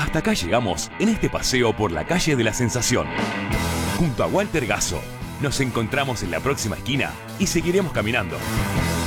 Hasta acá llegamos en este paseo por la calle de la Sensación. Junto a Walter Gasso, nos encontramos en la próxima esquina y seguiremos caminando.